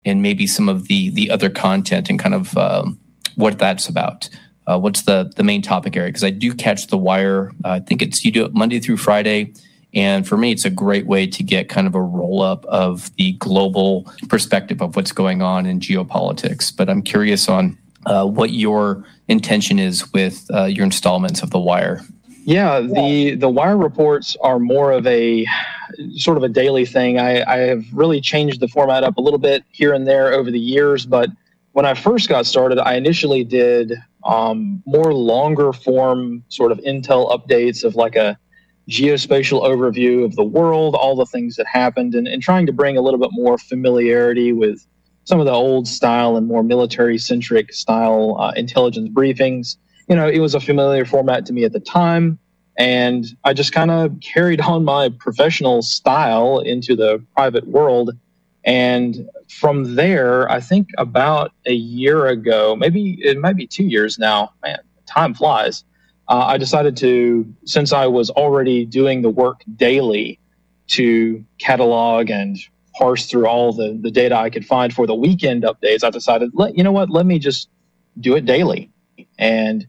and maybe some of the other content and kind of what that's about. What's the main topic area? Because I do catch The Wire. I think you do it Monday through Friday. And for me, it's a great way to get kind of a roll-up of the global perspective of what's going on in geopolitics. But I'm curious on what your intention is with your installments of The Wire. Yeah, the Wire reports are more of a sort of a daily thing. I have really changed the format up a little bit here and there over the years, but when I first got started, I initially did more longer form sort of intel updates of like a geospatial overview of the world, all the things that happened, and trying to bring a little bit more familiarity with some of the old style and more military-centric style intelligence briefings. You know, it was a familiar format to me at the time, and I just kind of carried on my professional style into the private world. And from there, I think about a year ago, maybe it might be 2 years now, man, time flies. I decided to, since I was already doing the work daily to catalog and parse through all the data I could find for the weekend updates, I decided, let me just do it daily and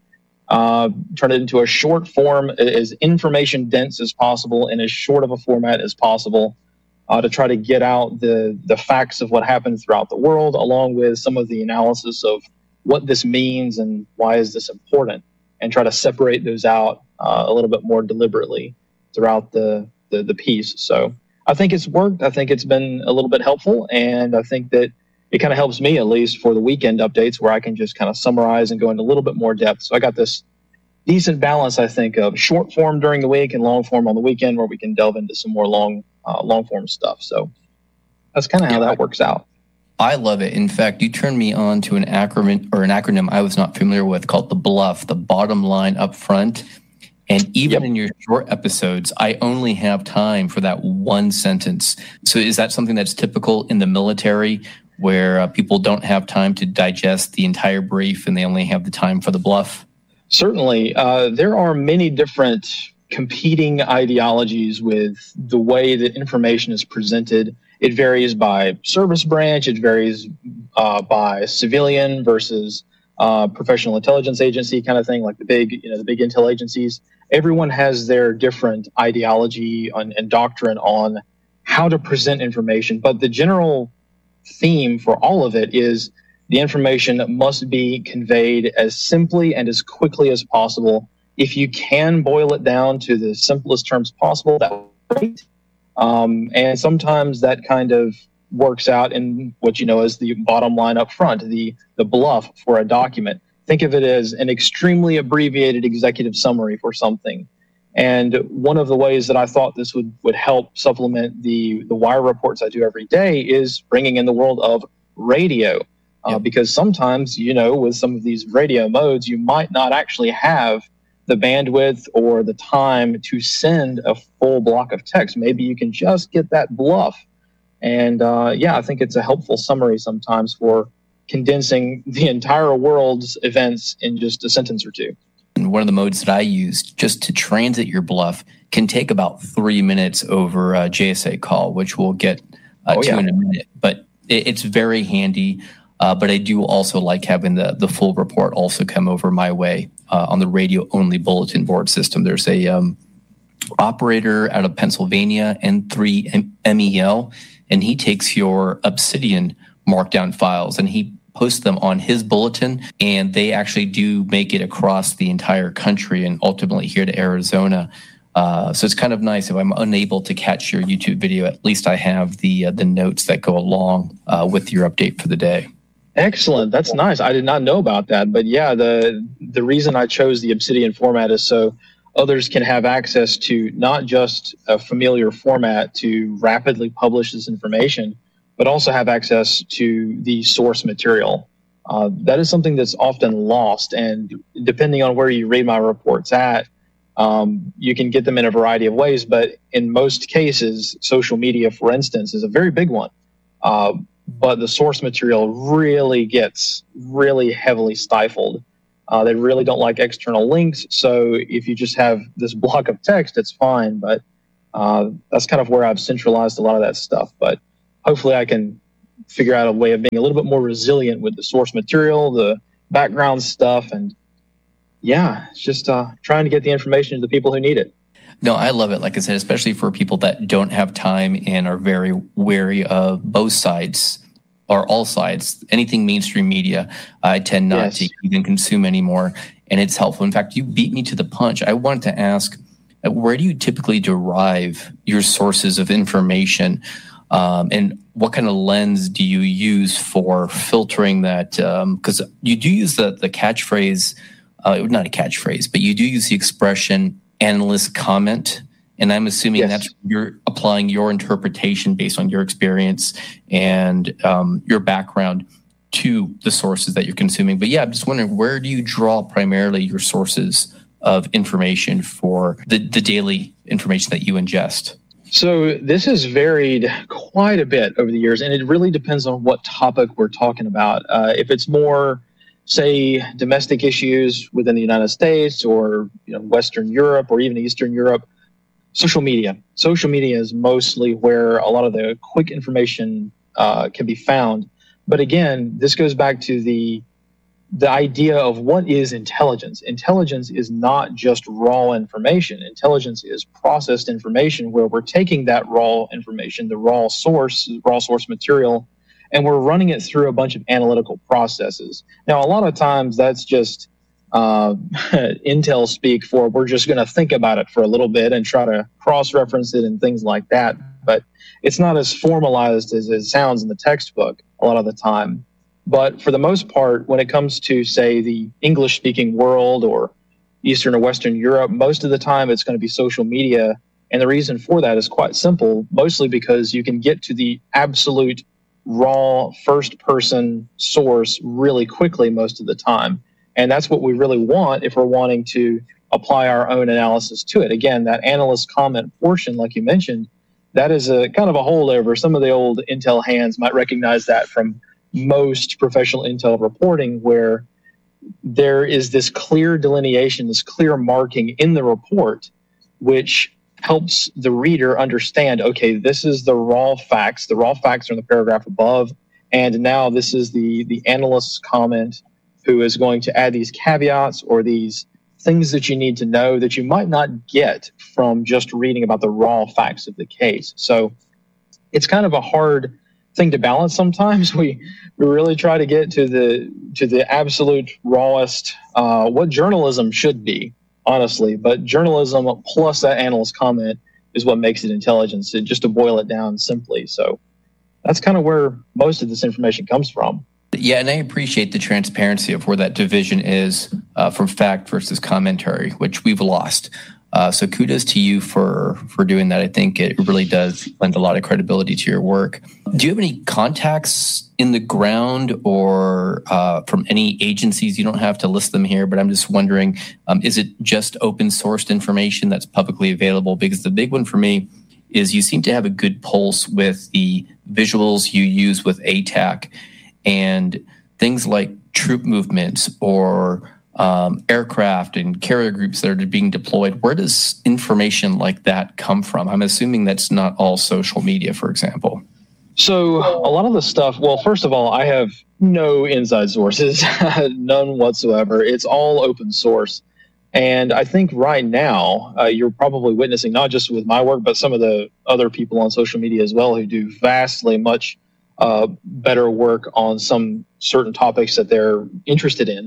turn it into a short form, as information dense as possible, in as short of a format as possible, to try to get out the facts of what happened throughout the world, along with some of the analysis of what this means and why is this important, and try to separate those out a little bit more deliberately throughout the piece. So I think it's worked. I think it's been a little bit helpful, and I think that it kind of helps me, at least for the weekend updates, where I can just kind of summarize and go into a little bit more depth. So I got this decent balance, I think, of short form during the week and long form on the weekend, where we can delve into some more long form stuff. So that's kind of how that works out. I love it. In fact, you turned me on to an acronym I was not familiar with called the BLUF, the bottom line up front. And even in your short episodes, I only have time for that one sentence. So is that something that's typical in the military, where people don't have time to digest the entire brief and they only have the time for the BLUF? Certainly. There are many different competing ideologies with the way that information is presented. It varies by service branch. It varies by civilian versus professional intelligence agency kind of thing, like the big intel agencies. Everyone has their different ideology and doctrine on how to present information. But the general theme for all of it is the information must be conveyed as simply and as quickly as possible. If you can boil it down to the simplest terms possible, that's great. And sometimes that kind of works out in what you know as the bottom line up front, the BLUF for a document. Think of it as an extremely abbreviated executive summary for something. And one of the ways that I thought this would help supplement the Wire reports I do every day is bringing in the world of radio. Because sometimes, with some of these radio modes, you might not actually have the bandwidth or the time to send a full block of text. Maybe you can just get that BLUF. And I think it's a helpful summary sometimes for condensing the entire world's events in just a sentence or two. And one of the modes that I use just to transit your BLUF can take about 3 minutes over a JSA call, which we'll get to in a minute. But it's very handy. But I do also like having the full report also come over my way on the radio-only bulletin board system. There's a operator out of Pennsylvania, N3MEL, and he takes your Obsidian markdown files and he posts them on his bulletin, and they actually do make it across the entire country and ultimately here to Arizona. So it's kind of nice. If I'm unable to catch your YouTube video, at least I have the notes that go along with your update for the day. Excellent. That's nice. I did not know about that. But yeah, the reason I chose the Obsidian format is so others can have access to not just a familiar format to rapidly publish this information, but also have access to the source material. That is something that's often lost. And depending on where you read my reports at, you can get them in a variety of ways. But in most cases, social media, for instance, is a very big one. But the source material really gets really heavily stifled. They really don't like external links. So if you just have this block of text, it's fine. But that's kind of where I've centralized a lot of that stuff. But hopefully I can figure out a way of being a little bit more resilient with the source material, the background stuff, and yeah, it's just trying to get the information to the people who need it. No, I love it. Like I said, especially for people that don't have time and are very wary of both sides or all sides. Anything mainstream media, I tend not to even consume anymore, and it's helpful. In fact, you beat me to the punch. I wanted to ask, where do you typically derive your sources of information, and what kind of lens do you use for filtering that? Because you do use the catchphrase, not a catchphrase, but you do use the expression analyst comment. And I'm assuming that's you're applying your interpretation based on your experience and your background to the sources that you're consuming. But yeah, I'm just wondering, where do you draw primarily your sources of information for the daily information that you ingest? So this has varied quite a bit over the years, and it really depends on what topic we're talking about. If it's more, say, domestic issues within the United States or Western Europe or even Eastern Europe, social media. Social media is mostly where a lot of the quick information can be found. But again, this goes back to the idea of what is intelligence. Intelligence is not just raw information. Intelligence is processed information where we're taking that raw information, the raw source material, and we're running it through a bunch of analytical processes. Now, a lot of times that's just Intel speak for we're just going to think about it for a little bit and try to cross-reference it and things like that. But it's not as formalized as it sounds in the textbook a lot of the time. But for the most part, when it comes to, say, the English-speaking world or Eastern or Western Europe, most of the time it's going to be social media. And the reason for that is quite simple, mostly because you can get to the absolute raw first-person source really quickly most of the time. And that's what we really want if we're wanting to apply our own analysis to it. Again, that analyst comment portion, like you mentioned, that is a kind of a holdover. Some of the old Intel hands might recognize that from most professional Intel reporting, where there is this clear delineation, this clear marking in the report, which helps the reader understand, okay, this is the raw facts. The raw facts are in the paragraph above. And now this is the analyst's comment who is going to add these caveats or these things that you need to know that you might not get from just reading about the raw facts of the case. So it's kind of a hard thing to balance sometimes. We really try to get to the absolute rawest, what journalism should be, honestly. But journalism plus that analyst comment is what makes it intelligence, just to boil it down simply. So that's kind of where most of this information comes from. Yeah, and I appreciate the transparency of where that division is from fact versus commentary, which we've lost. So kudos to you for doing that. I think it really does lend a lot of credibility to your work. Do you have any contacts in the ground or from any agencies? You don't have to list them here, but I'm just wondering, is it just open sourced information that's publicly available? Because the big one for me is you seem to have a good pulse with the visuals you use with ATAC and things like troop movements or aircraft and carrier groups that are being deployed. Where does information like that come from? I'm assuming that's not all social media, for example. So a lot of the stuff, well, first of all, I have no inside sources, none whatsoever. It's all open source. And I think right now you're probably witnessing, not just with my work, but some of the other people on social media as well who do vastly much better work on some certain topics that they're interested in.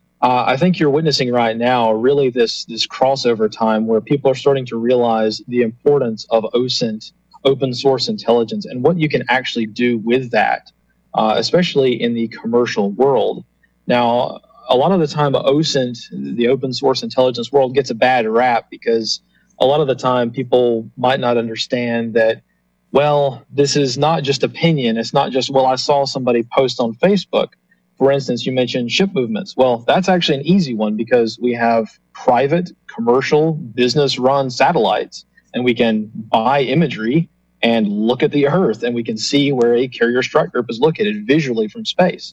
I think you're witnessing right now really this crossover time where people are starting to realize the importance of OSINT, open source intelligence, and what you can actually do with that, especially in the commercial world. Now, a lot of the time, OSINT, the open source intelligence world, gets a bad rap because a lot of the time people might not understand that, well, this is not just opinion. It's not just, well, I saw somebody post on Facebook. For instance, you mentioned ship movements. Well, that's actually an easy one because we have private, commercial, business-run satellites, and we can buy imagery and look at the Earth, and we can see where a carrier strike group is located visually from space.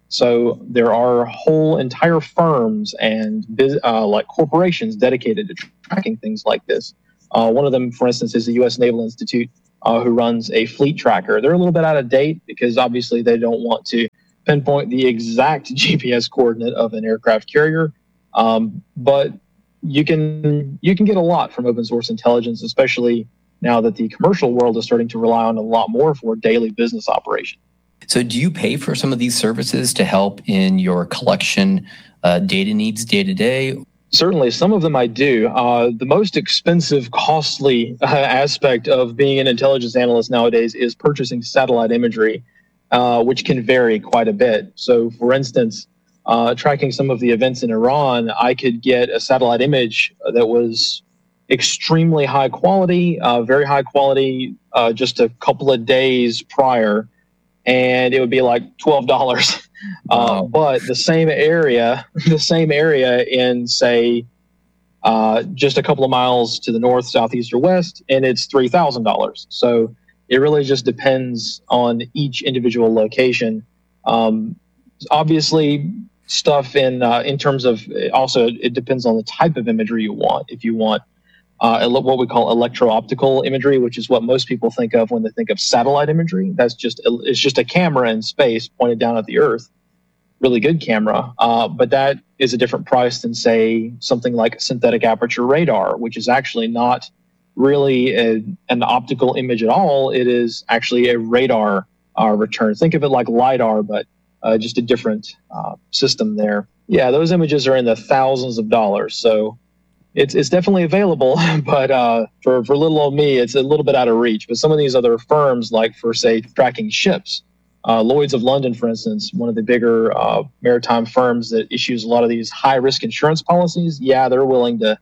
So there are whole entire firms and like corporations dedicated to tracking things like this. One of them, for instance, is the U.S. Naval Institute. who runs a fleet tracker. They're a little bit out of date because obviously they don't want to pinpoint the exact GPS coordinate of an aircraft carrier. But you can get a lot from open source intelligence, especially now that the commercial world is starting to rely on a lot more for daily business operation. So do you pay for some of these services to help in your collection data needs day to day? Certainly, some of them I do. The most expensive, costly aspect of being an intelligence analyst nowadays is purchasing satellite imagery, which can vary quite a bit. So, for instance, tracking some of the events in Iran, I could get a satellite image that was extremely high quality, very high quality, just a couple of days prior, and it would be like $12. Wow. But the same area in, say, just a couple of miles to the north, southeast, or west, and it's $3,000. So it really just depends on each individual location. Obviously, stuff in terms of also it depends on the type of imagery you want. If you want what we call electro-optical imagery, which is what most people think of when they think of satellite imagery. It's just a camera in space pointed down at the Earth. Really good camera, but that is a different price than, say, something like synthetic aperture radar, which is actually not really an optical image at all. It is actually a radar return. Think of it like LiDAR, but just a different system there. Yeah, those images are in the thousands of dollars, so it's definitely available, but for little old me, it's a little bit out of reach. But some of these other firms, like for, say, tracking ships, Lloyd's of London, for instance, one of the bigger maritime firms that issues a lot of these high-risk insurance policies, yeah, they're willing to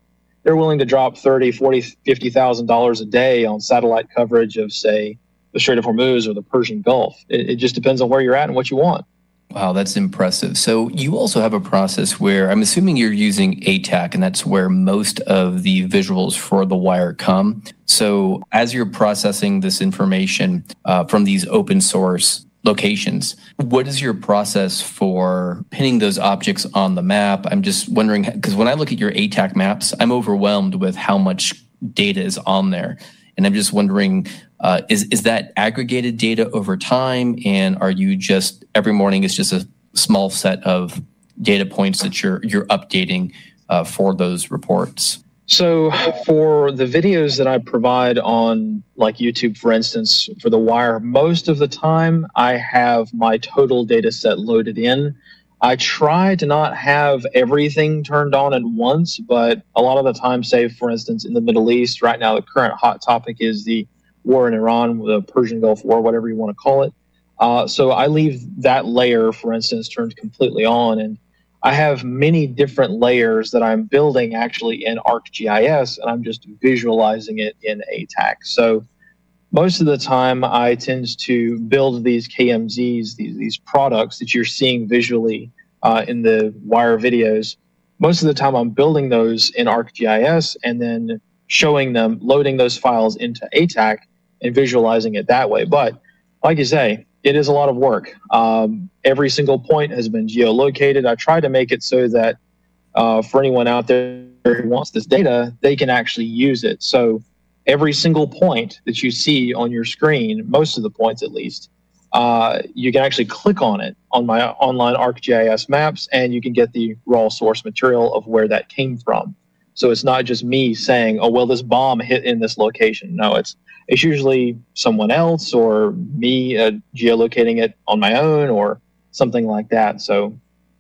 drop $30,000, $40,000, $50,000 a day on satellite coverage of, say, the Strait of Hormuz or the Persian Gulf. It just depends on where you're at and what you want. Wow, that's impressive. So you also have a process where I'm assuming you're using ATAC, and that's where most of the visuals for the wire come. So as you're processing this information from these open source locations, what is your process for pinning those objects on the map? I'm just wondering, because when I look at your ATAC maps, I'm overwhelmed with how much data is on there. And I'm just wondering, is that aggregated data over time? And are you just, every morning it's just a small set of data points that you're updating for those reports? So for the videos that I provide on like YouTube, for instance, for the wire, most of the time I have my total data set loaded in. I try to not have everything turned on at once, but a lot of the time, say, for instance, in the Middle East, right now, the current hot topic is the war in Iran, the Persian Gulf War, whatever you want to call it. So I leave that layer, for instance, turned completely on. And I have many different layers that I'm building actually in ArcGIS, and I'm just visualizing it in ATAC. So most of the time, I tend to build these KMZs, these products that you're seeing visually in the wire videos. Most of the time, I'm building those in ArcGIS and then showing them, loading those files into ATAC and visualizing it that way. But like you say, it is a lot of work. Every single point has been geolocated. I try to make it so that for anyone out there who wants this data, they can actually use it. So every single point that you see on your screen, most of the points at least, you can actually click on it on my online ArcGIS maps, and you can get the raw source material of where that came from. So it's not just me saying, oh, well, this bomb hit in this location. No, it's usually someone else or me geolocating it on my own or something like that. So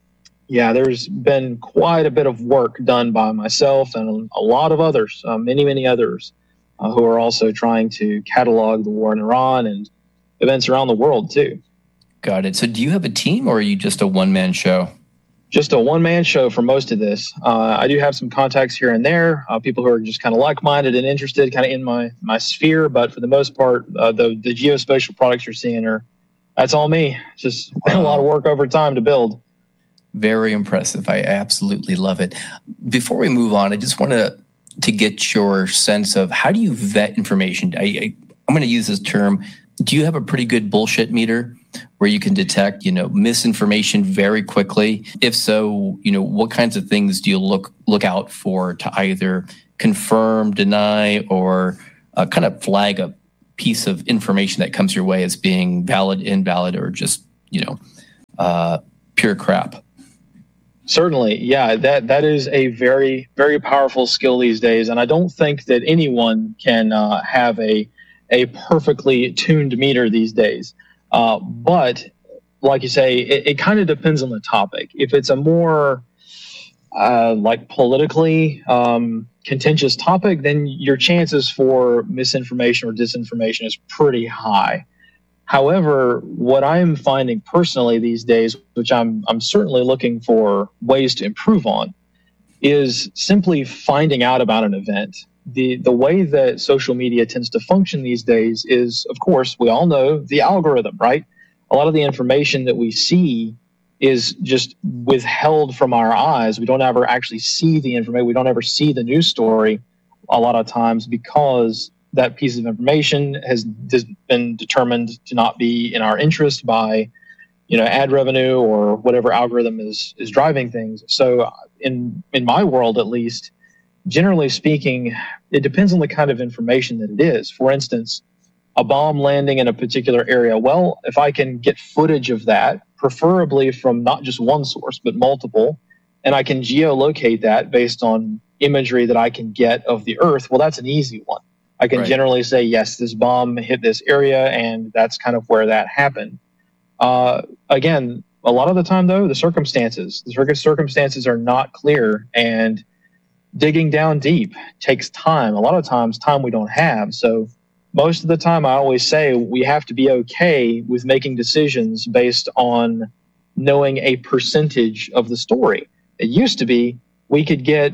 yeah, there's been quite a bit of work done by myself and a lot of others, many others, who are also trying to catalog the war in Iran and events around the world too. Got it. So do you have a team or are you just a one-man show? Just a one-man show for most of this. I do have some contacts here and there, people who are just kind of like-minded and interested kind of in my sphere, but for the most part, the geospatial products you're seeing that's all me. It's just been a lot of work over time to build. Very impressive. I absolutely love it. Before we move on, I just want to get your sense of how do you vet information? I'm going to use this term. Do you have a pretty good bullshit meter where you can detect, misinformation very quickly? If so, what kinds of things do you look out for to either confirm, deny, or kind of flag a piece of information that comes your way as being valid, invalid, or just, pure crap. Certainly. Yeah, that is a very, very powerful skill these days. And I don't think that anyone can have a perfectly tuned meter these days. But like you say, it kind of depends on the topic. If it's a more politically contentious topic, then your chances for misinformation or disinformation is pretty high. However, what I'm finding personally these days, which I'm certainly looking for ways to improve on, is simply finding out about an event. The way that social media tends to function these days is, of course, we all know the algorithm, right? A lot of the information that we see is just withheld from our eyes. We don't ever actually see the information. We don't ever see the news story a lot of times because that piece of information has been determined to not be in our interest by, ad revenue or whatever algorithm is driving things. So in my world, at least, generally speaking, it depends on the kind of information that it is. For instance, a bomb landing in a particular area. Well, if I can get footage of that, preferably from not just one source, but multiple, and I can geolocate that based on imagery that I can get of the Earth, well, that's an easy one. I can generally say, yes, this bomb hit this area, and that's kind of where that happened. Again, a lot of the time, though, the circumstances are not clear, and digging down deep takes time. A lot of times, time we don't have. So most of the time, I always say we have to be okay with making decisions based on knowing a percentage of the story. It used to be we could get,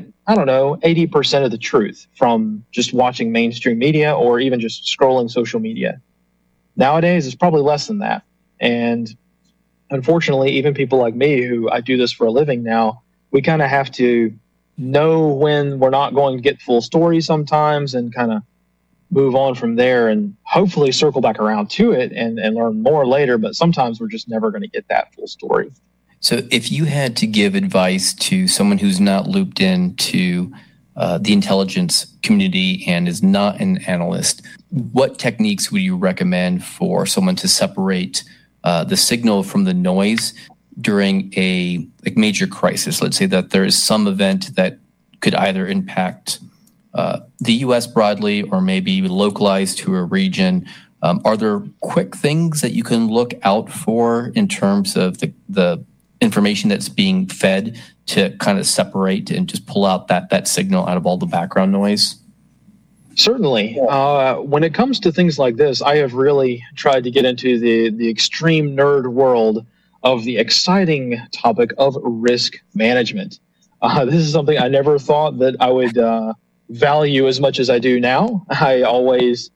80% of the truth from just watching mainstream media or even just scrolling social media. Nowadays, it's probably less than that. And unfortunately, even people like me, who I do this for a living now, we kind of have to know when we're not going to get full story sometimes and kind of move on from there and hopefully circle back around to it and learn more later. But sometimes we're just never going to get that full story. So if you had to give advice to someone who's not looped into the intelligence community and is not an analyst, what techniques would you recommend for someone to separate the signal from the noise during a major crisis? Let's say that there is some event that could either impact the U.S. broadly or maybe localized to a region. Are there quick things that you can look out for in terms of the information that's being fed to kind of separate and just pull out that signal out of all the background noise? Certainly. When it comes to things like this, I have really tried to get into the extreme nerd world of the exciting topic of risk management. This is something I never thought that I would value as much as I do now. I always,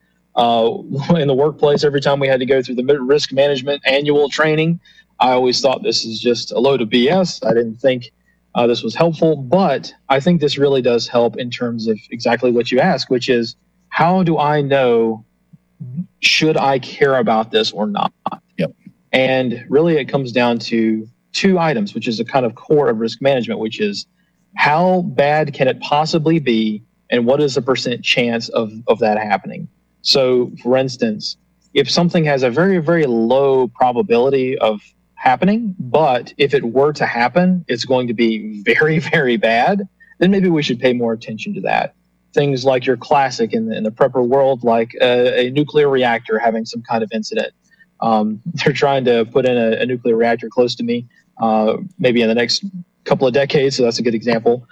in the workplace, every time we had to go through the risk management annual training, I always thought this is just a load of BS. I didn't think this was helpful, but I think this really does help in terms of exactly what you asked, which is, how do I know, should I care about this or not? Yep. And really it comes down to two items, which is a kind of core of risk management, which is how bad can it possibly be and what is the percent chance of that happening? So, for instance, if something has a very, very low probability of happening, but if it were to happen, it's going to be very, very bad, then maybe we should pay more attention to that. Things like your classic in the prepper world, like a nuclear reactor having some kind of incident. They're trying to put in a nuclear reactor close to me, maybe in the next couple of decades, so that's a good example.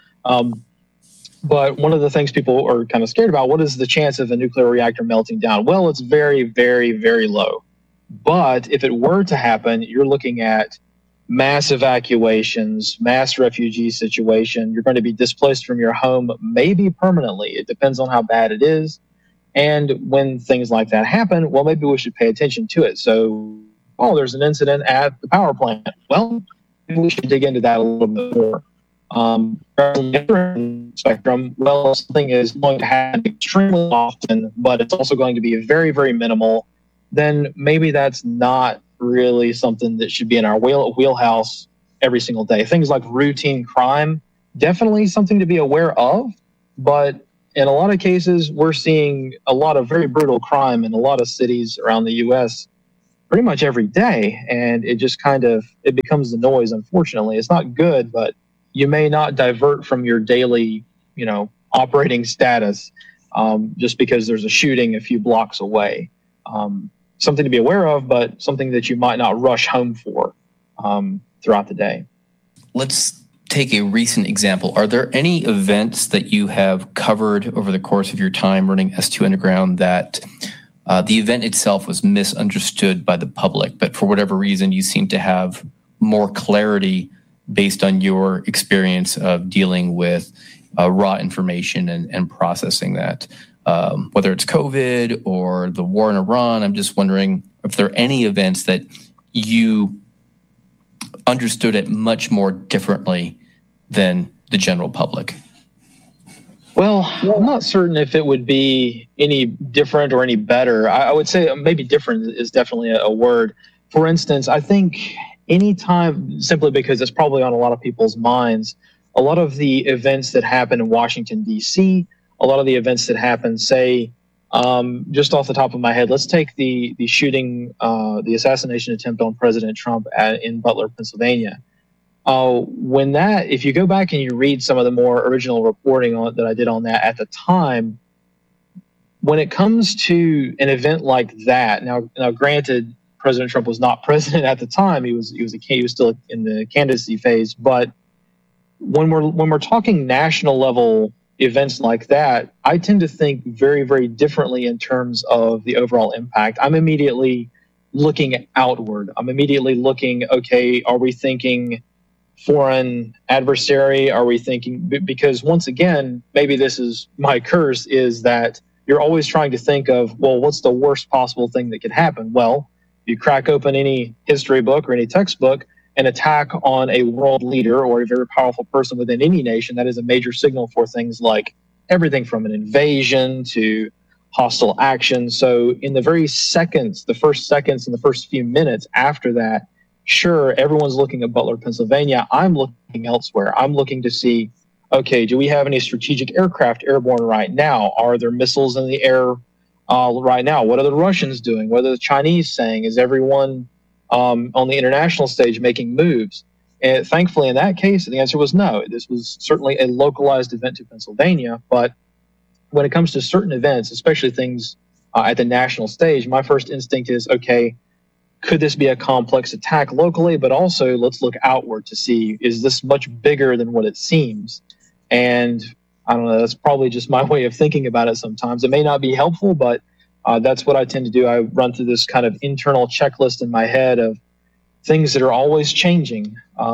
But one of the things people are kind of scared about, what is the chance of a nuclear reactor melting down? Well, it's very, very, very low. But if it were to happen, you're looking at mass evacuations, mass refugee situation. You're going to be displaced from your home, maybe permanently. It depends on how bad it is. And when things like that happen, well, maybe we should pay attention to it. So, there's an incident at the power plant. Well, maybe we should dig into that a little bit more. Spectrum, well, something is going to happen extremely often, but it's also going to be very, very minimal. Then maybe that's not really something that should be in our wheelhouse every single day. Things like routine crime, definitely something to be aware of, but in a lot of cases, we're seeing a lot of very brutal crime in a lot of cities around the U.S. pretty much every day. And it just it becomes the noise, unfortunately. It's not good, but you may not divert from your daily, operating status just because there's a shooting a few blocks away. Something to be aware of, but something that you might not rush home for throughout the day. Let's take a recent example. Are there any events that you have covered over the course of your time running S2 Underground that the event itself was misunderstood by the public, but for whatever reason you seem to have more clarity based on your experience of dealing with raw information and processing that? Whether it's COVID or the war in Iran, I'm just wondering if there are any events that you understood it much more differently than the general public. Well, I'm not certain if it would be any different or any better. I would say maybe different is definitely a word. For instance, I think anytime, simply because it's probably on a lot of people's minds, a lot of the events that happen in Washington, D.C., a lot of the events that happen, say, just off the top of my head, let's take the shooting, the assassination attempt on President Trump in Butler, Pennsylvania. If you go back and you read some of the more original reporting that I did on that at the time, when it comes to an event like that, now granted, President Trump was not president at the time; he was still in the candidacy phase. But when we're talking national level events like that, I tend to think very, very differently in terms of the overall impact. I'm immediately looking outward. I'm immediately looking, okay, are we thinking foreign adversary? Are we thinking, because once again, maybe this is my curse, is that you're always trying to think of, well, what's the worst possible thing that could happen? Well, you crack open any history book or any textbook, an attack on a world leader or a very powerful person within any nation, that is a major signal for things like everything from an invasion to hostile action. So in the first seconds and the first few minutes after that, sure, everyone's looking at Butler, Pennsylvania. I'm looking elsewhere. I'm looking to see, okay, do we have any strategic aircraft airborne right now? Are there missiles in the air right now? What are the Russians doing? What are the Chinese saying? Is everyone on the international stage making moves? And thankfully, in that case, the answer was no. This was certainly a localized event to Pennsylvania. But when it comes to certain events, especially things at the national stage, my first instinct is, okay, could this be a complex attack locally? But also, let's look outward to see, is this much bigger than what it seems? And I don't know, that's probably just my way of thinking about it sometimes. It may not be helpful, but that's what I tend to do. I run through this kind of internal checklist in my head of things that are always changing,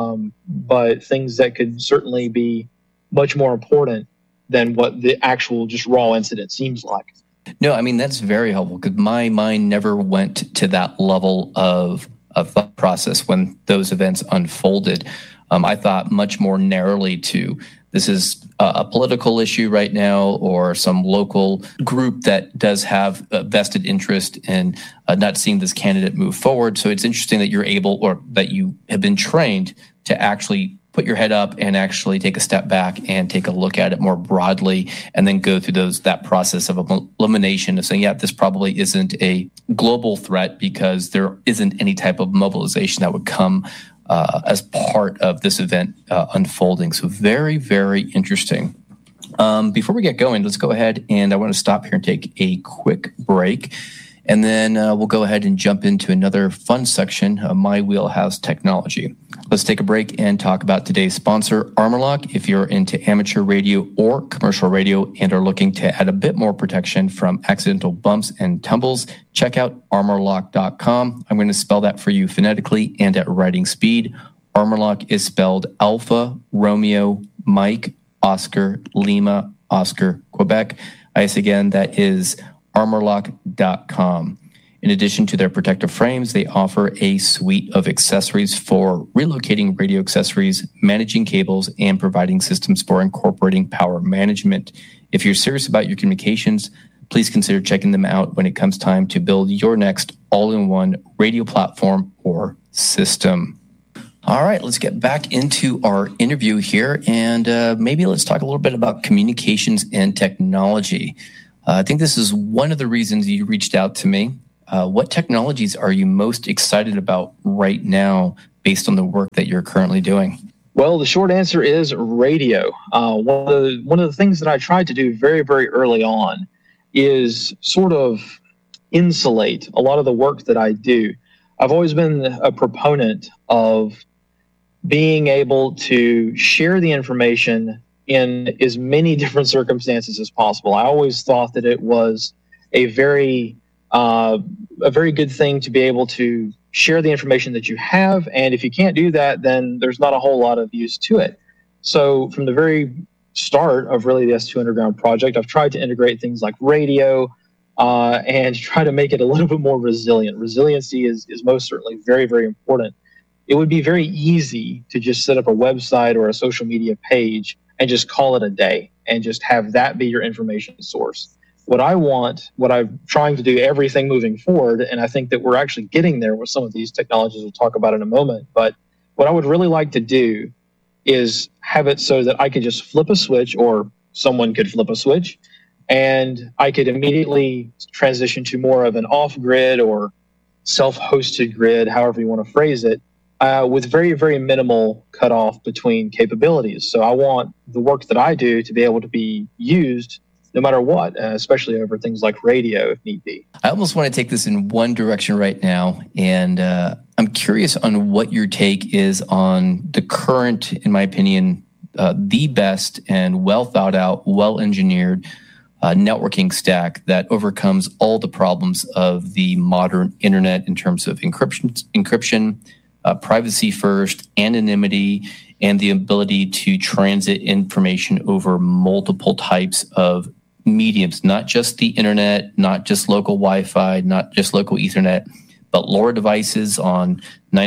but things that could certainly be much more important than what the actual just raw incident seems like. No, I mean, that's very helpful because my mind never went to that level of thought process when those events unfolded. I thought much more narrowly to, this is a political issue right now or some local group that does have a vested interest in not seeing this candidate move forward. So it's interesting that you're able, or that you have been trained to actually put your head up and actually take a step back and take a look at it more broadly and then go through that process of elimination of saying, yeah, this probably isn't a global threat because there isn't any type of mobilization that would come as part of this event unfolding. So very, very interesting. Before we get going, let's go ahead and I want to stop here and take a quick break. And then we'll go ahead and jump into another fun section of My Wheelhouse Technology. Let's take a break and talk about today's sponsor, ArmorLock. If you're into amateur radio or commercial radio and are looking to add a bit more protection from accidental bumps and tumbles, check out armorlock.com. I'm going to spell that for you phonetically and at writing speed. ArmorLock is spelled Alpha, Romeo, Mike, Oscar, Lima, Oscar, Quebec. Again, that is armorlock.com. In addition to their protective frames, they offer a suite of accessories for relocating radio accessories, managing cables, and providing systems for incorporating power management. If you're serious about your communications, please consider checking them out when it comes time to build your next all-in-one radio platform or system. All right, let's get back into our interview here, and maybe let's talk a little bit about communications and technology. I think this is one of the reasons you reached out to me. What technologies are you most excited about right now based on the work that you're currently doing? Well, the short answer is radio. One of the things that I tried to do very, very early on is sort of insulate a lot of the work that I do. I've always been a proponent of being able to share the information in as many different circumstances as possible. I always thought that it was a very good thing to be able to share the information that you have, and if you can't do that, then there's not a whole lot of use to it. So from the very start of really the S2 Underground project, I've tried to integrate things like radio and try to make it a little bit more resilient. Resiliency is most certainly very, very important. It would be very easy to just set up a website or a social media page and just call it a day and just have that be your information source. What I'm trying to do everything moving forward, and I think that we're actually getting there with some of these technologies we'll talk about in a moment, but what I would really like to do is have it so that I could just flip a switch, or someone could flip a switch, and I could immediately transition to more of an off-grid or self-hosted grid, however you want to phrase it, with very, very minimal cutoff between capabilities. So I want the work that I do to be able to be used no matter what, especially over things like radio, if need be. I almost want to take this in one direction right now, and I'm curious on what your take is on the current, in my opinion, the best and well thought out, well engineered networking stack that overcomes all the problems of the modern internet in terms of encryption, privacy first, anonymity, and the ability to transit information over multiple types of mediums, not just the internet, not just local Wi-Fi, not just local Ethernet, but LoRa devices on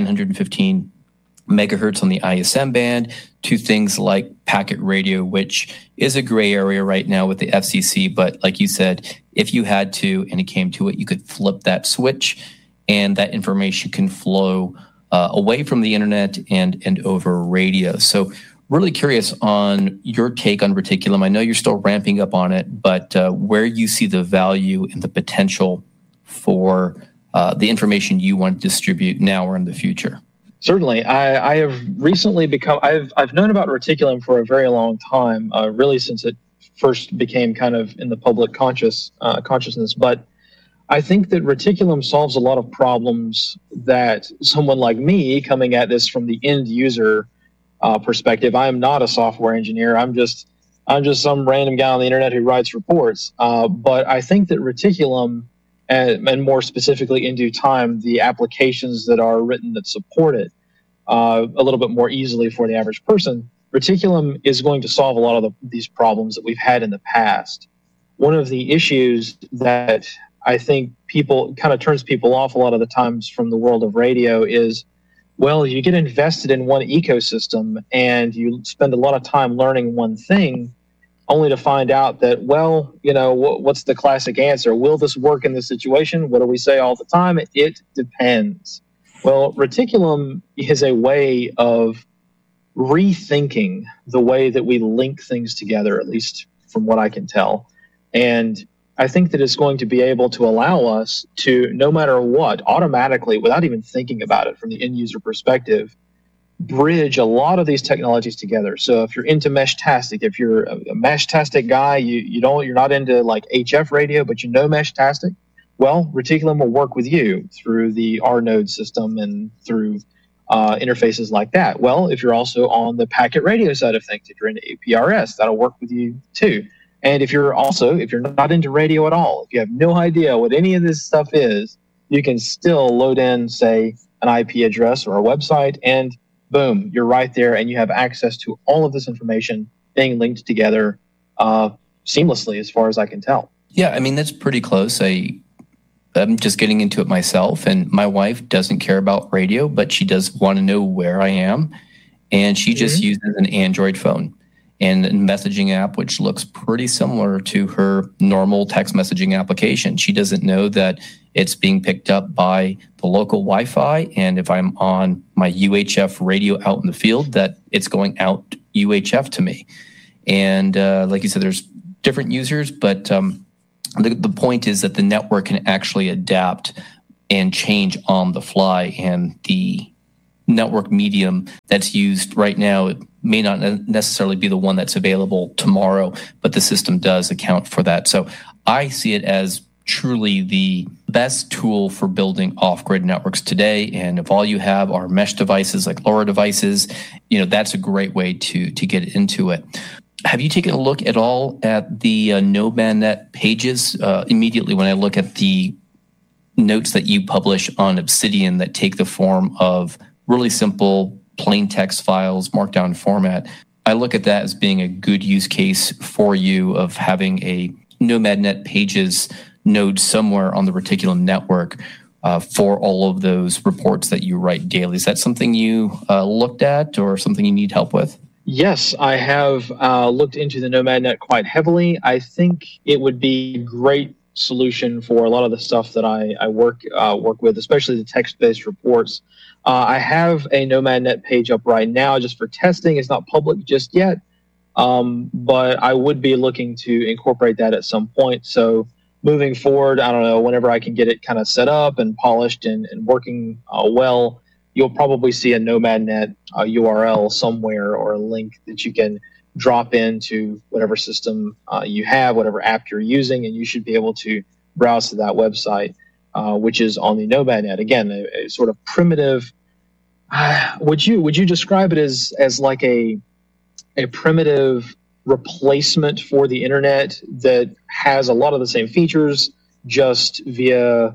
915 megahertz on the ISM band, to things like packet radio, which is a gray area right now with the FCC. But like you said, if you had to, and it came to it, you could flip that switch and that information can flow away from the internet and over radio. So really curious on your take on Reticulum. I know you're still ramping up on it, but where you see the value and the potential for the information you want to distribute now or in the future. Certainly. I have recently I've known about Reticulum for a very long time, really since it first became kind of in the public consciousness. But I think that Reticulum solves a lot of problems that someone like me, coming at this from the end user perspective, I am not a software engineer. I'm just some random guy on the internet who writes reports. But I think that Reticulum, and more specifically in due time, the applications that are written that support it a little bit more easily for the average person, Reticulum is going to solve a lot of these problems that we've had in the past. One of the issues that I think people kind of turns people off a lot of the times from the world of radio is, well, you get invested in one ecosystem and you spend a lot of time learning one thing, only to find out that, well, you know, what's the classic answer? Will this work in this situation? What do we say all the time? It depends. Well, Reticulum is a way of rethinking the way that we link things together, at least from what I can tell. And I think that it's going to be able to allow us to, no matter what, automatically, without even thinking about it from the end user perspective, bridge a lot of these technologies together. So if you're into Meshtastic, if you're a Meshtastic guy, you're not into like HF radio, but you know Meshtastic, well, Reticulum will work with you through the RNode system and through interfaces like that. Well, if you're also on the packet radio side of things, if you're into APRS, that'll work with you too. And if you're not into radio at all, if you have no idea what any of this stuff is, you can still load in, say, an IP address or a website, and boom, you're right there, and you have access to all of this information being linked together seamlessly, as far as I can tell. Yeah, I mean, that's pretty close. I'm just getting into it myself, and my wife doesn't care about radio, but she does want to know where I am, and she just uses an Android phone. and a messaging app, which looks pretty similar to her normal text messaging application. She doesn't know that it's being picked up by the local Wi-Fi, and if I'm on my UHF radio out in the field, that it's going out UHF to me. And like you said, there's different users, but the point is that the network can actually adapt and change on the fly, and the network medium that's used right now, it may not necessarily be the one that's available tomorrow, but the system does account for that. So I see it as truly the best tool for building off-grid networks today. And if all you have are mesh devices like LoRa devices, that's a great way to get into it. Have you taken a look at all at the NomadNet pages? Immediately when I look at the notes that you publish on Obsidian that take the form of really simple plain text files, markdown format, I look at that as being a good use case for you of having a NomadNet pages node somewhere on the Reticulum network for all of those reports that you write daily. Is that something you looked at or something you need help with? Yes, I have looked into the NomadNet quite heavily. I think it would be a great solution for a lot of the stuff that I work with, especially the text-based reports. I have a NomadNet page up right now just for testing. It's not public just yet, but I would be looking to incorporate that at some point. So moving forward, I don't know, whenever I can get it kind of set up and polished and working well, you'll probably see a NomadNet URL somewhere or a link that you can drop into whatever system you have, whatever app you're using, and you should be able to browse to that website, which is on the NomadNet. Again, a sort of primitive. Would you describe it as like a primitive replacement for the internet that has a lot of the same features, just via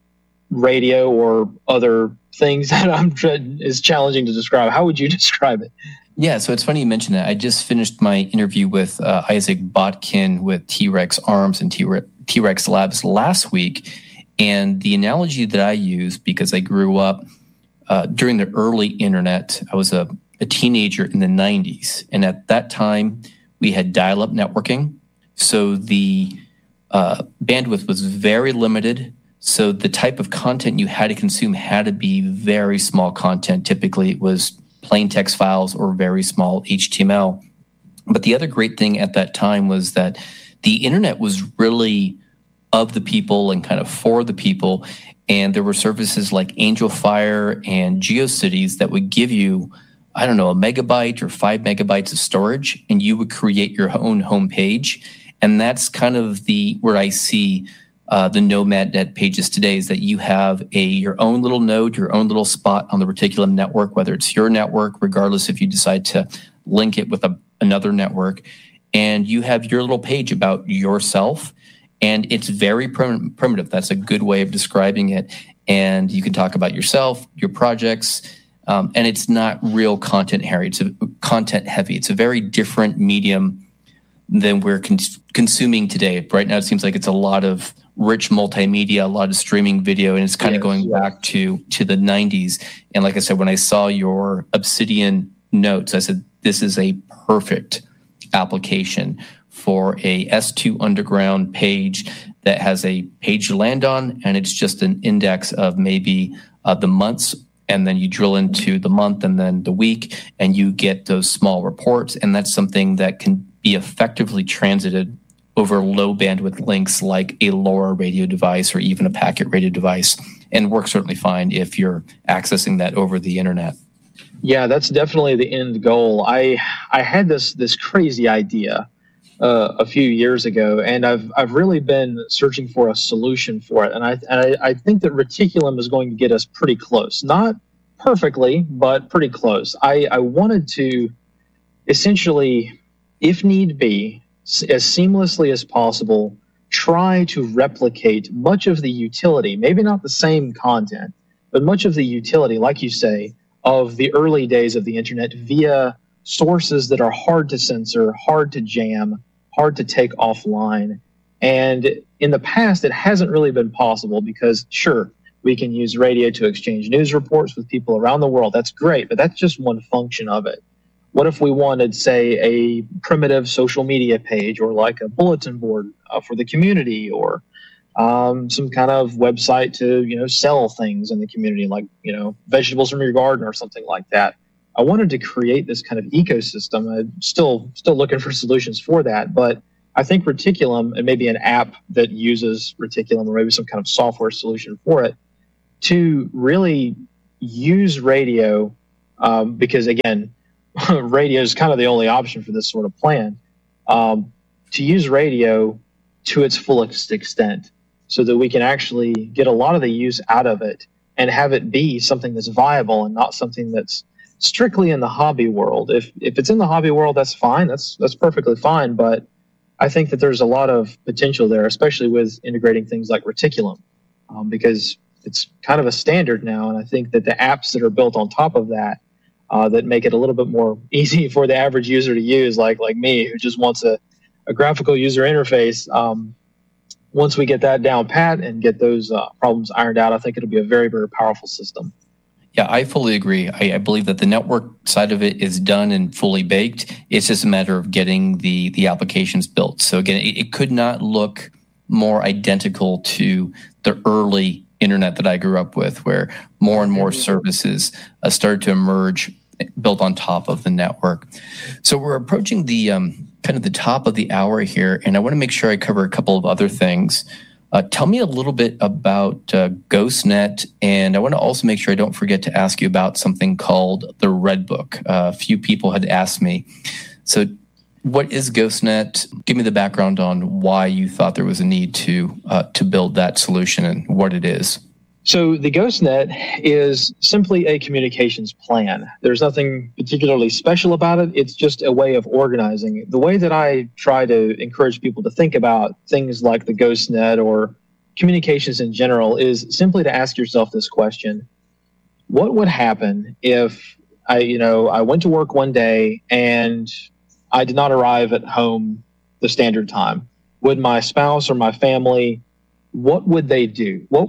radio or other things that is challenging to describe? How would you describe it? Yeah, so it's funny you mentioned that. I just finished my interview with Isaac Botkin with T-Rex Arms and T-Rex Labs last week. And the analogy that I use, because I grew up during the early internet, I was a teenager in the 90s. And at that time, we had dial-up networking. So the bandwidth was very limited. So the type of content you had to consume had to be very small content. Typically, it was plain text files or very small HTML. But the other great thing at that time was that the internet was really of the people and kind of for the people. And there were services like AngelFire and GeoCities that would give you, a megabyte or 5 megabytes of storage, and you would create your own homepage. And that's kind of where I see the NomadNet pages today, is that you have your own little node, your own little spot on the Reticulum network, whether it's your network, regardless if you decide to link it with another network, and you have your little page about yourself, and it's very primitive. That's a good way of describing it. And you can talk about yourself, your projects, and it's not real content heavy. It's a very different medium than we're consuming today. Right now, it seems like it's a lot of rich multimedia, a lot of streaming video, and it's kind of going back to the 90s. And like I said, when I saw your Obsidian notes, I said, this is a perfect application for a S2 Underground page that has a page to land on, and it's just an index of maybe the months, and then you drill into the month and then the week, and you get those small reports, and that's something that can be effectively transited over low bandwidth links like a LoRa radio device or even a packet radio device, and works certainly fine if you're accessing that over the internet. Yeah, that's definitely the end goal. I had this crazy idea a few years ago, and I've really been searching for a solution for it, and I think that Reticulum is going to get us pretty close. Not perfectly, but pretty close. I wanted to essentially, if need be, as seamlessly as possible, try to replicate much of the utility, maybe not the same content, but much of the utility, like you say, of the early days of the internet via sources that are hard to censor, hard to jam, hard to take offline. And in the past, it hasn't really been possible because, sure, we can use radio to exchange news reports with people around the world. That's great, but that's just one function of it. what if we wanted, say, a primitive social media page or like a bulletin board for the community, or some kind of website to, sell things in the community, like, vegetables from your garden or something like that. I wanted to create this kind of ecosystem. I'm still looking for solutions for that, but I think Reticulum, and maybe an app that uses Reticulum, or maybe some kind of software solution for it, to really use radio, because again, radio is kind of the only option for this sort of plan, to use radio to its fullest extent, so that we can actually get a lot of the use out of it and have it be something that's viable and not something that's strictly in the hobby world. If it's in the hobby world, that's fine. That's perfectly fine. But I think that there's a lot of potential there, especially with integrating things like Reticulum, because it's kind of a standard now. And I think that the apps that are built on top of that, that make it a little bit more easy for the average user to use, like me, who just wants a graphical user interface, once we get that down pat and get those problems ironed out, I think it'll be a very, very powerful system. Yeah, I fully agree. I believe that the network side of it is done and fully baked. It's just a matter of getting the applications built. So again, it could not look more identical to the early internet that I grew up with, where more and more services started to emerge built on top of the network. So we're approaching the kind of the top of the hour here, and I want to make sure I cover a couple of other things. Tell me a little bit about GhostNet, and I want to also make sure I don't forget to ask you about something called the Red Book. A few people had asked me. So what is GhostNet? Give me the background on why you thought there was a need to build that solution and what it is. So the GhostNet is simply a communications plan. There's nothing particularly special about it. It's just a way of organizing it. The way that I try to encourage people to think about things like the GhostNet or communications in general is simply to ask yourself this question: what would happen if I went to work one day and I did not arrive at home the standard time? Would my spouse or my family, what would they do? What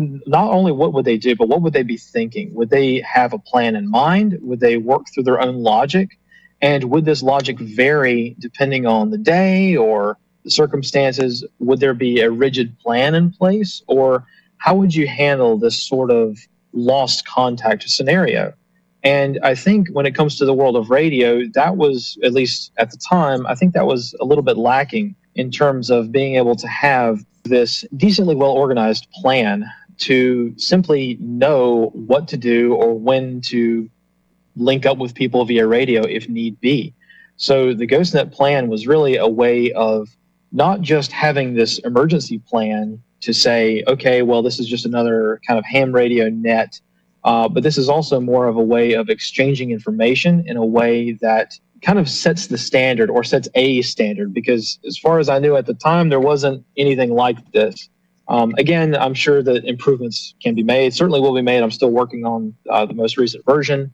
would they do, but what would they be thinking? Would they have a plan in mind? Would they work through their own logic? And would this logic vary depending on the day or the circumstances? Would there be a rigid plan in place? Or how would you handle this sort of lost contact scenario? And I think when it comes to the world of radio, that was, at least at the time, I think that was a little bit lacking in terms of being able to have this decently well-organized plan to simply know what to do or when to link up with people via radio if need be. So the GhostNet plan was really a way of not just having this emergency plan to say, okay, well, this is just another kind of ham radio net, but this is also more of a way of exchanging information in a way that kind of sets the standard, or sets a standard, because as far as I knew at the time, there wasn't anything like this. Again, I'm sure that improvements can be made, certainly will be made. I'm still working on the most recent version.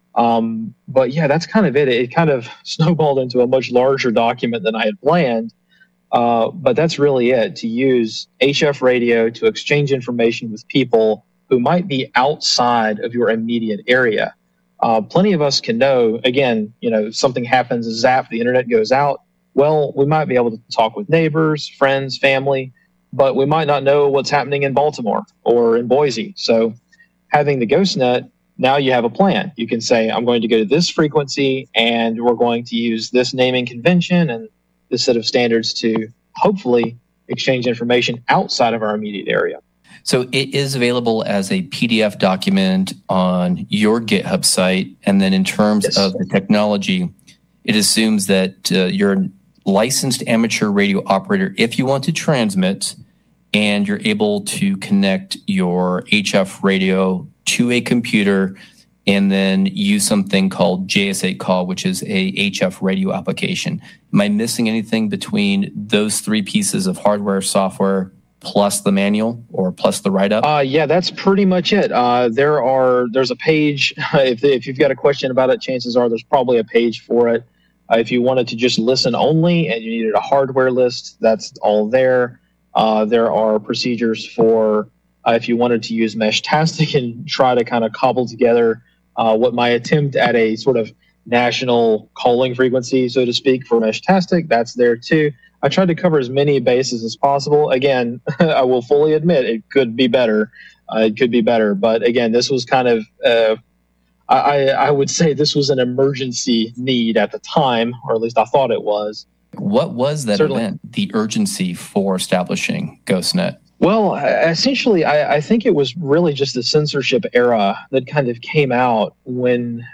But yeah, that's kind of it. It kind of snowballed into a much larger document than I had planned. But that's really it, to use HF radio to exchange information with people who might be outside of your immediate area. Plenty of us can know, again, something happens, a zap, the internet goes out. Well, we might be able to talk with neighbors, friends, family, but we might not know what's happening in Baltimore or in Boise. So having the GhostNet, now you have a plan. You can say, I'm going to go to this frequency and we're going to use this naming convention and this set of standards to hopefully exchange information outside of our immediate area. So it is available as a PDF document on your GitHub site. And then in terms of the technology, it assumes that you're a licensed amateur radio operator if you want to transmit, and you're able to connect your HF radio to a computer and then use something called JSA Call, which is a HF radio application. Am I missing anything between those three pieces of hardware, software, plus the manual or plus the write-up? Yeah, that's pretty much it. There's a page. If you've got a question about it, chances are there's probably a page for it. If you wanted to just listen only and you needed a hardware list, that's all there. There are procedures for if you wanted to use Meshtastic and try to kind of cobble together what my attempt at a sort of national calling frequency, so to speak, for Meshtastic. That's there too. I tried to cover as many bases as possible. Again, I will fully admit it could be better. But again, this was kind of, I would say this was an emergency need at the time, or at least I thought it was. What was that event, the urgency for establishing GhostNet? Well, essentially, I think it was really just the censorship era that kind of came out when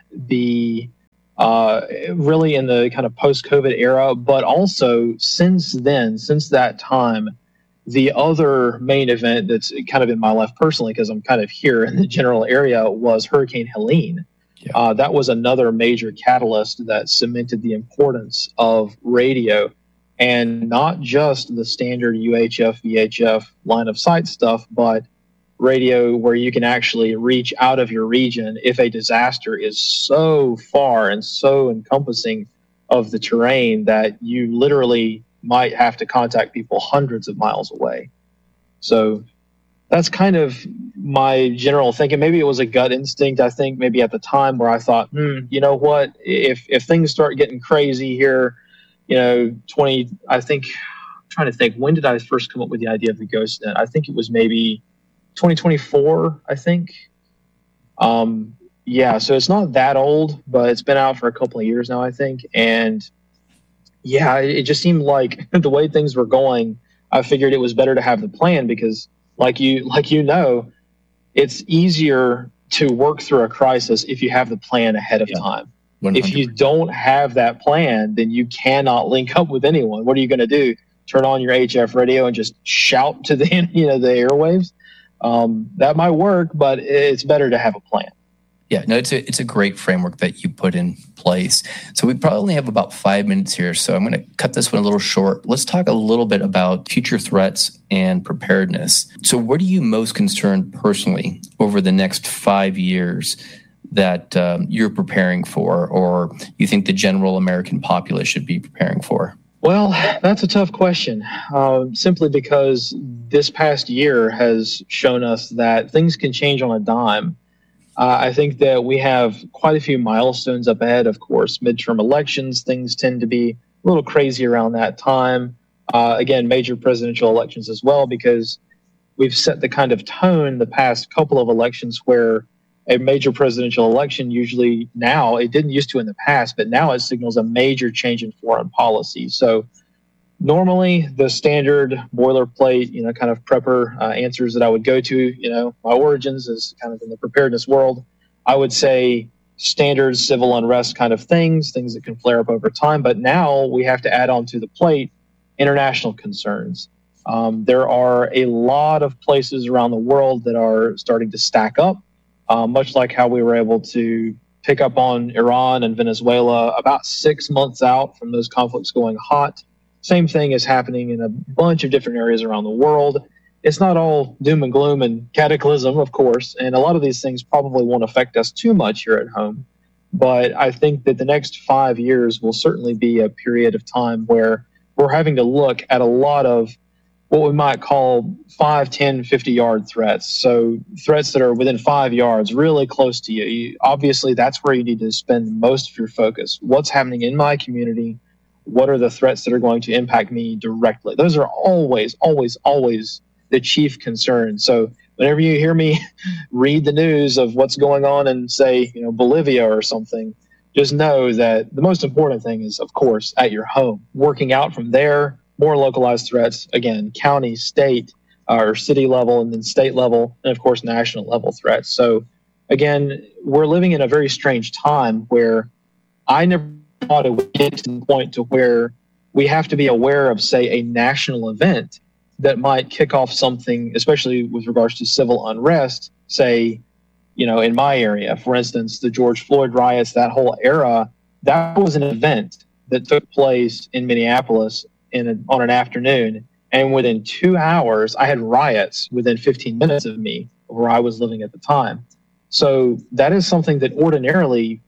really in the kind of post-COVID era, but also since then, since that time, the other main event that's kind of in my life personally, because I'm kind of here in the general area, was Hurricane Helene. Yeah. That was another major catalyst that cemented the importance of radio, and not just the standard UHF, VHF line of sight stuff, but radio where you can actually reach out of your region if a disaster is so far and so encompassing of the terrain that you literally might have to contact people hundreds of miles away. So that's kind of my general thinking. Maybe it was a gut instinct, I think, maybe at the time, where I thought, you know what, if things start getting crazy here, I think, I'm trying to think, when did I first come up with the idea of the GhostNet? I think it was maybe 2024, I think. So it's not that old, but it's been out for a couple of years now, I think. And yeah, it just seemed like the way things were going, I figured it was better to have the plan, because like you know, it's easier to work through a crisis if you have the plan ahead of time. 100%. If you don't have that plan, then you cannot link up with anyone. What are you going to do? Turn on your HF radio and just shout to the the airwaves? That might work, but it's better to have a plan. Yeah, no, it's a great framework that you put in place. So we probably only have about 5 minutes here, so I'm going to cut this one a little short. Let's talk a little bit about future threats and preparedness. So what are you most concerned personally over the next 5 years that you're preparing for, or you think the general American populace should be preparing for? Well, that's a tough question, simply because this past year has shown us that things can change on a dime. I think that we have quite a few milestones up ahead. Of course, midterm elections, things tend to be a little crazy around that time. Again, major presidential elections as well, because we've set the kind of tone the past couple of elections where a major presidential election usually now, it didn't used to in the past, but now it signals a major change in foreign policy. So normally the standard boilerplate, kind of prepper answers that I would go to, my origins is kind of in the preparedness world. I would say standard civil unrest kind of things that can flare up over time. But now we have to add on to the plate international concerns. There are a lot of places around the world that are starting to stack up. Much like how we were able to pick up on Iran and Venezuela about 6 months out from those conflicts going hot. Same thing is happening in a bunch of different areas around the world. It's not all doom and gloom and cataclysm, of course, and a lot of these things probably won't affect us too much here at home. But I think that the next 5 years will certainly be a period of time where we're having to look at a lot of what we might call 5, 10, 50-yard threats. So threats that are within 5 yards, really close to you. Obviously, that's where you need to spend most of your focus. What's happening in my community? What are the threats that are going to impact me directly? Those are always, always, always the chief concern. So whenever you hear me read the news of what's going on in, say, Bolivia or something, just know that the most important thing is, of course, at your home. Working out from there, more localized threats, again, county, state, or city level, and then state level, and of course, national level threats. So again, we're living in a very strange time where I never thought it would get to the point to where we have to be aware of, say, a national event that might kick off something, especially with regards to civil unrest, say, in my area. For instance, the George Floyd riots, that whole era, that was an event that took place in Minneapolis on an afternoon, and within 2 hours, I had riots within 15 minutes of me where I was living at the time. So that is something that ordinarily,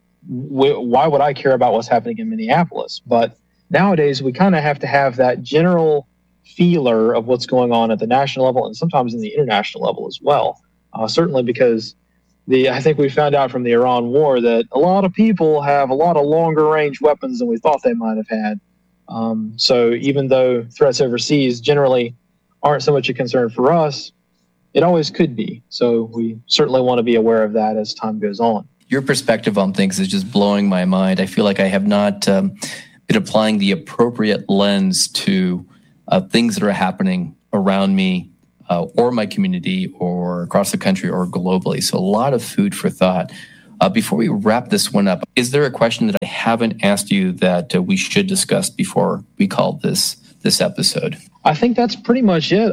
why would I care about what's happening in Minneapolis? But nowadays, we kind of have to have that general feeler of what's going on at the national level and sometimes in the international level as well. Certainly because I think we found out from the Iran war that a lot of people have a lot of longer range weapons than we thought they might have had. So even though threats overseas generally aren't so much a concern for us, it always could be. So we certainly want to be aware of that as time goes on. Your perspective on things is just blowing my mind. I feel like I have not been applying the appropriate lens to things that are happening around me or my community or across the country or globally. So a lot of food for thought. Before we wrap this one up, is there a question that I haven't asked you that we should discuss before we call this episode? I think that's pretty much it.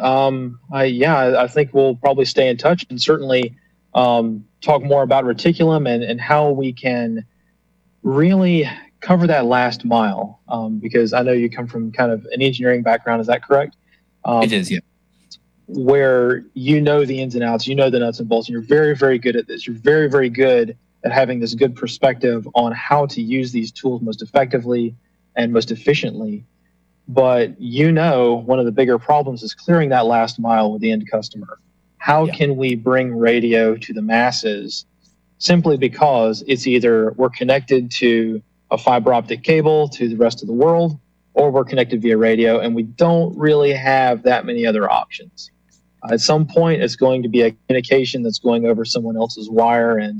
I think we'll probably stay in touch and certainly talk more about reticulum and how we can really cover that last mile. Because I know you come from kind of an engineering background. Is that correct? It is, yeah. Where you know the ins and outs, you know the nuts and bolts, and you're very, very good at this. You're very, very good at having this good perspective on how to use these tools most effectively and most efficiently. But one of the bigger problems is clearing that last mile with the end customer. How can we bring radio to the masses simply because it's either we're connected to a fiber optic cable to the rest of the world, or we're connected via radio, and we don't really have that many other options. At some point, it's going to be a communication that's going over someone else's wire, and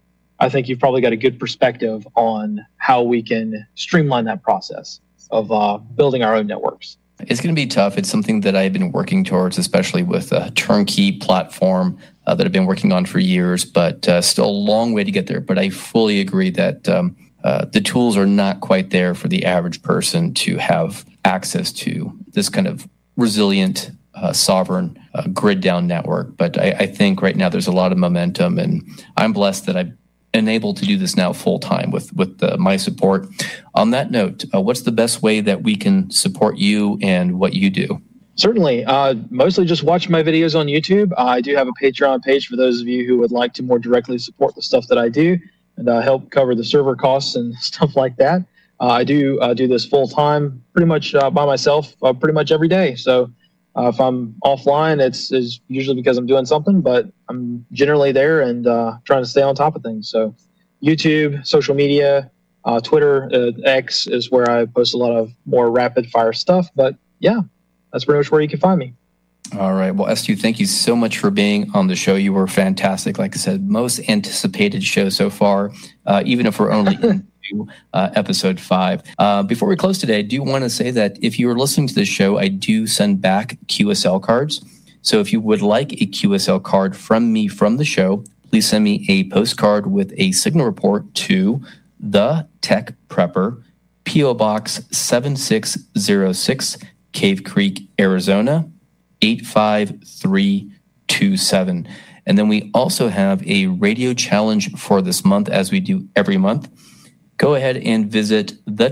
I think you've probably got a good perspective on how we can streamline that process of building our own networks. It's going to be tough. It's something that I've been working towards, especially with a turnkey platform that I've been working on for years, but still a long way to get there. But I fully agree that the tools are not quite there for the average person to have access to this kind of resilient, sovereign, grid-down network. But I think right now there's a lot of momentum, and I'm blessed that I've been able to do this now full-time with my support. On that note, what's the best way that we can support you and what you do? Certainly. Mostly just watch my videos on YouTube. I do have a Patreon page for those of you who would like to more directly support the stuff that I do and help cover the server costs and stuff like that. I do this full-time, pretty much by myself, pretty much every day. So if I'm offline, it's usually because I'm doing something, but I'm generally there and trying to stay on top of things. So YouTube, social media, Twitter, X is where I post a lot of more rapid-fire stuff. But yeah, that's pretty much where you can find me. All right. Well, Stu, thank you so much for being on the show. You were fantastic. Like I said, most anticipated show so far, even if we're only into episode 5. Before we close today, I do want to say that if you are listening to this show, I do send back QSL cards. So if you would like a QSL card from me from the show, please send me a postcard with a signal report to The Tech Prepper, P.O. Box 7606, Cave Creek, Arizona 85327. And then we also have a radio challenge for this month, as we do every month. Go ahead and visit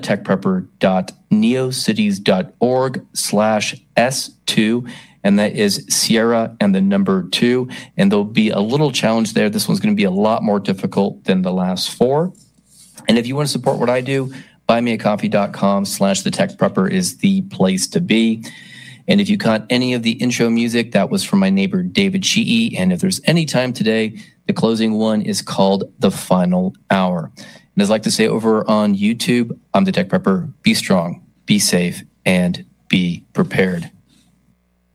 thetechprepper.neocities.org/S2, and that is Sierra and the number 2. And there'll be a little challenge there. This one's going to be a lot more difficult than the last 4. And if you want to support what I do, buymeacoffee.com/thetechprepper is the place to be. And if you caught any of the intro music, that was from my neighbor, David Sheehy. And if there's any time today, the closing one is called The Final Hour. And as I like to say over on YouTube, I'm the Tech Prepper. Be strong, be safe, and be prepared.